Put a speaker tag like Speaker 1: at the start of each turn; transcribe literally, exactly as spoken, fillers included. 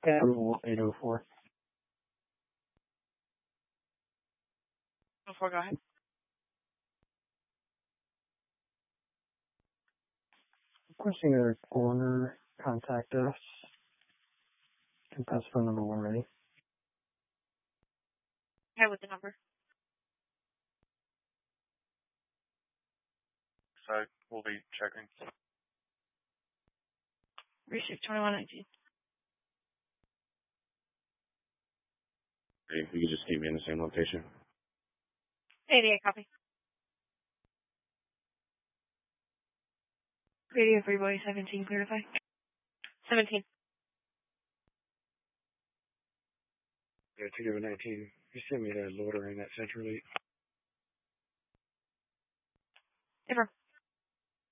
Speaker 1: Approval eight oh four.
Speaker 2: Before, go ahead.
Speaker 1: Requesting a coroner contact us. Can pass phone number one ready.
Speaker 2: Okay, with the number.
Speaker 3: So we'll be checking.
Speaker 2: Research twenty-one nineteen.
Speaker 4: Hey, you can just keep me in the same location.
Speaker 2: eighty-eight, copy. Radio three boy seventeen, clear to fly. seventeen.
Speaker 1: Yeah, two nineteen. You sent me that loader in that central lead.